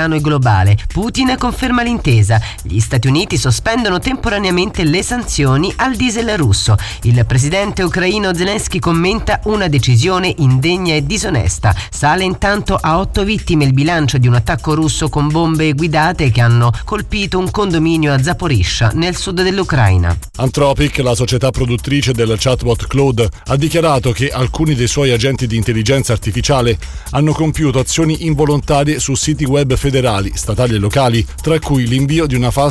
ucrainiano e globale. Putin conferma l'intesa. Gli Stati Uniti sospendono temporaneamente le sanzioni al diesel russo. Il presidente ucraino Zelensky commenta una decisione indegna e disonesta. Sale intanto a 8 vittime il bilancio di un attacco russo con bombe guidate che hanno colpito un condominio a Zaporizhzhia, nel sud dell'Ucraina. Anthropic, la società produttrice del chatbot Claude, ha dichiarato che alcuni dei suoi agenti di intelligenza artificiale hanno compiuto azioni involontarie su siti web federali, statali e locali, tra cui l'invio di una falsa